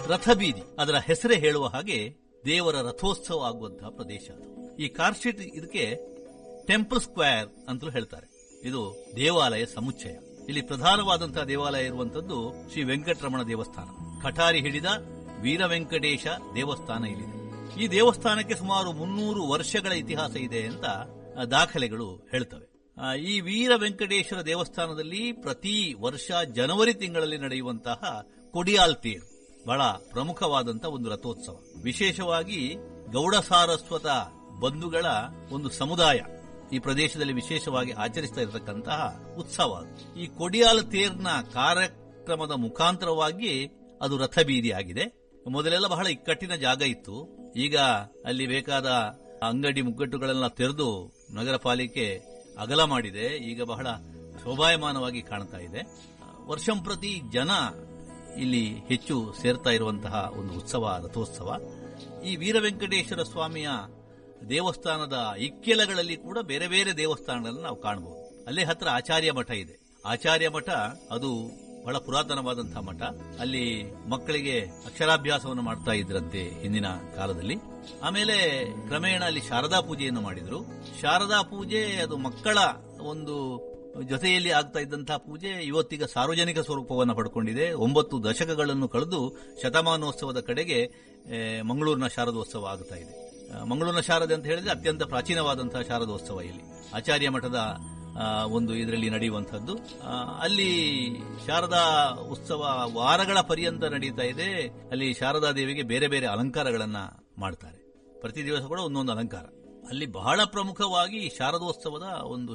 ರಥಬೀದಿ ಅದರ ಹೆಸರೇ ಹೇಳುವ ಹಾಗೆ ದೇವರ ರಥೋತ್ಸವ ಆಗುವಂತಹ ಪ್ರದೇಶ ಅದು. ಈ ಕಾರ್ ಸ್ಟ್ರೀಟ್ ಇದಕ್ಕೆ ಟೆಂಪಲ್ ಸ್ಕ್ವೇರ್ ಅಂತಲೂ ಹೇಳ್ತಾರೆ. ಇದು ದೇವಾಲಯ ಸಮುಚ್ಚಯ. ಇಲ್ಲಿ ಪ್ರಧಾನವಾದಂತಹ ದೇವಾಲಯ ಇರುವಂತದ್ದು ಶ್ರೀ ವೆಂಕಟರಮಣ ದೇವಸ್ಥಾನ. ಕಠಾರಿ ಹಿಡಿದ ವೀರ ವೆಂಕಟೇಶ ದೇವಸ್ಥಾನ ಇಲ್ಲಿದೆ. ಈ ದೇವಸ್ಥಾನಕ್ಕೆ ಸುಮಾರು 300 ವರ್ಷಗಳ ಇತಿಹಾಸ ಇದೆ ಅಂತ ದಾಖಲೆಗಳು ಹೇಳ್ತವೆ. ಈ ವೀರ ವೆಂಕಟೇಶ್ವರ ದೇವಸ್ಥಾನದಲ್ಲಿ ಪ್ರತಿ ವರ್ಷ ಜನವರಿ ತಿಂಗಳಲ್ಲಿ ನಡೆಯುವಂತಹ ಕೊಡಿಯಾಲ್ ತೇರ್ ಬಹಳ ಪ್ರಮುಖವಾದಂತಹ ಒಂದು ರಥೋತ್ಸವ. ವಿಶೇಷವಾಗಿ ಗೌಡ ಸಾರಸ್ವತ ಬಂಧುಗಳ ಒಂದು ಸಮುದಾಯ ಈ ಪ್ರದೇಶದಲ್ಲಿ ವಿಶೇಷವಾಗಿ ಆಚರಿಸ್ತಾ ಇರತಕ್ಕಂತಹ ಉತ್ಸವ. ಈ ಕೊಡಿಯಾಲ್ ತೇರ್ನ ಕಾರ್ಯಕ್ರಮದ ಮುಖಾಂತರವಾಗಿ ಅದು ರಥಬೀದಿ ಆಗಿದೆ. ಮೊದಲೆಲ್ಲ ಬಹಳ ಇಕ್ಕಟ್ಟಿನ ಜಾಗ ಇತ್ತು. ಈಗ ಅಲ್ಲಿ ಬೇಕಾದ ಅಂಗಡಿ ಮುಗ್ಗಟ್ಟುಗಳೆಲ್ಲ ತೆರೆದು ನಗರ ಪಾಲಿಕೆ ಅಗಲ ಮಾಡಿದೆ. ಈಗ ಬಹಳ ಶೋಭಾಯಮಾನವಾಗಿ ಕಾಣ್ತಾ ಇದೆ. ವರ್ಷಂಪ್ರತಿ ಜನ ಇಲ್ಲಿ ಹೆಚ್ಚು ಸೇರ್ತಾ ಇರುವಂತಹ ಒಂದು ಉತ್ಸವ ರಥೋತ್ಸವ. ಈ ವೀರ ವೆಂಕಟೇಶ್ವರ ಸ್ವಾಮಿಯ ದೇವಸ್ಥಾನದ ಇಕ್ಕೆಲಗಳಲ್ಲಿ ಕೂಡ ಬೇರೆ ಬೇರೆ ದೇವಸ್ಥಾನಗಳನ್ನು ನಾವು ಕಾಣಬಹುದು. ಅಲ್ಲೇ ಹತ್ರ ಆಚಾರ್ಯ ಮಠ ಇದೆ. ಆಚಾರ್ಯ ಮಠ ಅದು ಬಹಳ ಪುರಾತನವಾದಂತಹ ಮಠ. ಅಲ್ಲಿ ಮಕ್ಕಳಿಗೆ ಅಕ್ಷರಾಭ್ಯಾಸವನ್ನು ಮಾಡ್ತಾ ಇದ್ರಂತೆ ಹಿಂದಿನ ಕಾಲದಲ್ಲಿ. ಆಮೇಲೆ ಕ್ರಮೇಣ ಅಲ್ಲಿ ಶಾರದಾ ಪೂಜೆಯನ್ನು ಮಾಡಿದ್ರು. ಶಾರದಾ ಪೂಜೆ ಅದು ಮಕ್ಕಳ ಒಂದು ಜೊತೆಯಲ್ಲಿ ಆಗ್ತಾ ಇದ್ದಂತಹ ಪೂಜೆ ಇವತ್ತೀಗ ಸಾರ್ವಜನಿಕ ಸ್ವರೂಪವನ್ನು ಪಡ್ಕೊಂಡಿದೆ. 9 ದಶಕಗಳನ್ನು ಕಳೆದು ಶತಮಾನೋತ್ಸವದ ಕಡೆಗೆ ಮಂಗಳೂರಿನ ಶಾರದೋತ್ಸವ ಆಗ್ತಾ ಇದೆ. ಮಂಗಳೂರಿನ ಶಾರದೆ ಅಂತ ಹೇಳಿದ್ರೆ ಅತ್ಯಂತ ಪ್ರಾಚೀನವಾದಂತಹ ಶಾರದೋತ್ಸವ ಇಲ್ಲಿ ಆಚಾರ್ಯ ಮಠದ ಒಂದು ಇದರಲ್ಲಿ ನಡೆಯುವಂತಹದ್ದು. ಅಲ್ಲಿ ಶಾರದಾ ಉತ್ಸವ ವಾರಗಳ ಪರ್ಯಂತ ನಡೀತಾ ಇದೆ. ಅಲ್ಲಿ ಶಾರದಾ ದೇವಿಗೆ ಬೇರೆ ಬೇರೆ ಅಲಂಕಾರಗಳನ್ನ ಮಾಡ್ತಾರೆ. ಪ್ರತಿ ದಿವಸ ಕೂಡ ಒಂದೊಂದು ಅಲಂಕಾರ. ಅಲ್ಲಿ ಬಹಳ ಪ್ರಮುಖವಾಗಿ ಶಾರದೋತ್ಸವದ ಒಂದು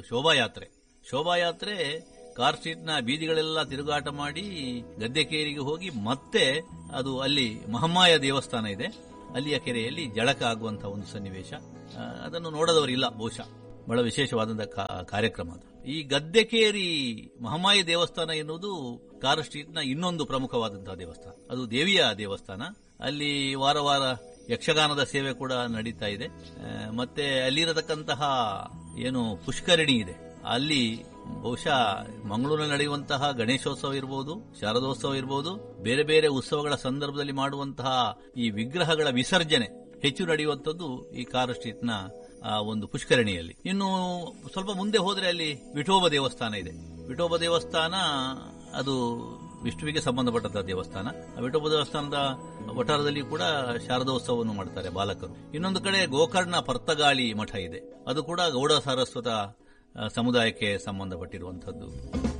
ಶೋಭಾಯಾತ್ರೆ ಕಾರ್ ಸ್ಟ್ರೀಟ್ನ ಬೀದಿಗಳೆಲ್ಲ ತಿರುಗಾಟ ಮಾಡಿ ಗದ್ದೆಕೇರಿಗೆ ಹೋಗಿ ಮತ್ತೆ ಅದು ಅಲ್ಲಿ ಮಹಮ್ಮಾಯ ದೇವಸ್ಥಾನ ಇದೆ. ಅಲ್ಲಿಯ ಕೆರೆಯಲ್ಲಿ ಜಳಕ ಆಗುವಂತಹ ಒಂದು ಸನ್ನಿವೇಶ. ಅದನ್ನು ನೋಡದವರಿಲ್ಲ ಬಹುಶಃ. ಬಹಳ ವಿಶೇಷವಾದಂತಹ ಕಾರ್ಯಕ್ರಮ ಅದು. ಈ ಗದ್ದೆಕೇರಿ ಮಹಮ್ಮಾಯಿ ದೇವಸ್ಥಾನ ಎನ್ನುವುದು ಕಾರ್ ಸ್ಟ್ರೀಟ್ನ ಇನ್ನೊಂದು ಪ್ರಮುಖವಾದಂತಹ ದೇವಸ್ಥಾನ. ಅದು ದೇವಿಯ ದೇವಸ್ಥಾನ. ಅಲ್ಲಿ ವಾರ ವಾರ ಯಕ್ಷಗಾನದ ಸೇವೆ ಕೂಡ ನಡೀತಾ ಇದೆ. ಮತ್ತೆ ಅಲ್ಲಿರತಕ್ಕಂತಹ ಏನು ಪುಷ್ಕರಣಿ ಇದೆ, ಅಲ್ಲಿ ಬಹುಶಃ ಮಂಗಳೂರಿನಲ್ಲಿ ನಡೆಯುವಂತಹ ಗಣೇಶೋತ್ಸವ ಇರಬಹುದು, ಶಾರದೋತ್ಸವ ಇರಬಹುದು, ಬೇರೆ ಬೇರೆ ಉತ್ಸವಗಳ ಸಂದರ್ಭದಲ್ಲಿ ಮಾಡುವಂತಹ ಈ ವಿಗ್ರಹಗಳ ವಿಸರ್ಜನೆ ಹೆಚ್ಚು ನಡೆಯುವಂಥದ್ದು ಈ ಕಾರ್ ಸ್ಟ್ರೀಟ್ನ ಒಂದು ಪುಷ್ಕರಣಿಯಲ್ಲಿ. ಇನ್ನು ಸ್ವಲ್ಪ ಮುಂದೆ ಹೋದ್ರೆ ಅಲ್ಲಿ ವಿಠೋಬ ದೇವಸ್ಥಾನ ಇದೆ. ವಿಠೋಬ ದೇವಸ್ಥಾನ ಅದು ವಿಷ್ಣುವಿಗೆ ಸಂಬಂಧಪಟ್ಟಂತಹ ದೇವಸ್ಥಾನ. ವಿಠೋಬ ದೇವಸ್ಥಾನದ ವಠಾರದಲ್ಲಿ ಕೂಡ ಶಾರದೋತ್ಸವವನ್ನು ಮಾಡ್ತಾರೆ ಬಾಲಕರು. ಇನ್ನೊಂದು ಕಡೆ ಗೋಕರ್ಣ ಪರ್ತಗಾಳಿ ಮಠ ಇದೆ. ಅದು ಕೂಡ ಗೌಡ ಸಾರಸ್ವತ ಸಮುದಾಯಕ್ಕೆ ಸಂಬಂಧಪಟ್ಟಿರುವಂತಹದ್ದು.